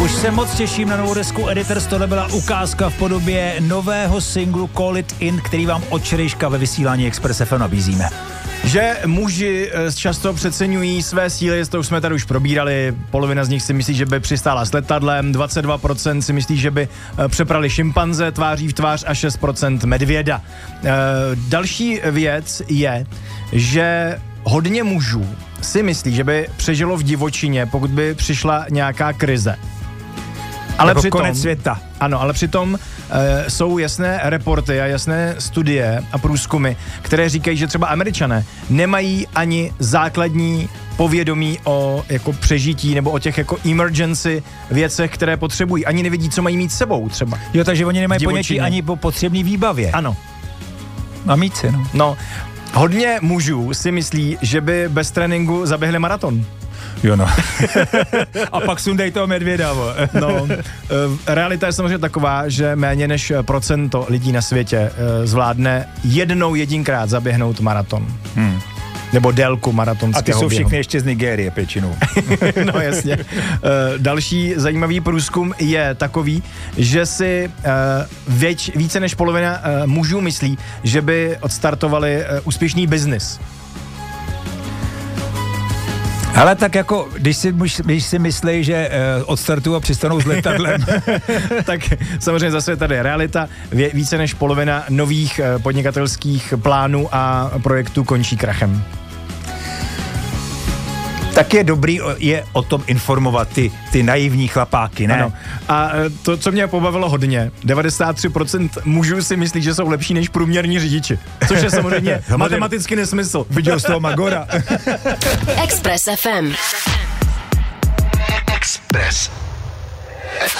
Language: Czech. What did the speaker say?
Už se moc těším na novou desku Editors, tohle byla ukázka v podobě nového singlu Call It In, který vám od včerejška ve vysílání Express FM nabízíme. Že muži často přeceňují své síly, to už jsme tady už probírali, polovina z nich si myslí, že by přistála s letadlem, 22% si myslí, že by přeprali šimpanze tváří v tvář a 6% medvěda. Další věc je, že hodně mužů si myslí, že by přežilo v divočině, pokud by přišla nějaká krize. Ale jako přitom, konec světa. Ano, ale přitom jsou jasné reporty a jasné studie a průzkumy, které říkají, že třeba Američané nemají ani základní povědomí o jako přežití nebo o těch jako emergency věcech, které potřebují. Ani nevědí, co mají mít s sebou třeba. Jo, takže oni nemají ponětí ani po potřebný výbavě. Ano. A mít si, no. No, hodně mužů si myslí, že by bez tréninku zaběhli maraton. Jo, no. A pak sundej toho medvěda, No, realita je samozřejmě taková, že méně než procento lidí na světě zvládne jedinkrát zaběhnout maraton. Nebo délku maratonského A ty jsou běhu. všichni ještě z Nigérie většinou. No jasně. Další zajímavý průzkum je takový, že si více než polovina mužů myslí, že by odstartovali úspěšný biznis. Ale tak jako, když si myslí, že odstartují a přistanou s letadlem. Tak samozřejmě zase je tady realita. Více než polovina nových podnikatelských plánů a projektů končí krachem. Tak je dobrý je o tom informovat ty naivní chlapáky, ne? Ano. A to, co mě pobavilo hodně, 93% mužů si myslí, že jsou lepší než průměrní řidiči. Což je samozřejmě matematicky nesmysl. Viděl z toho Magora. Express FM. Express